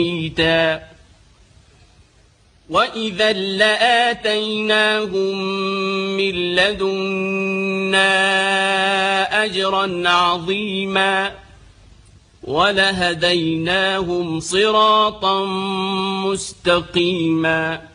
وإذا لآتيناهم من لدنا أجرا عظيما ولهديناهم صراطا مستقيما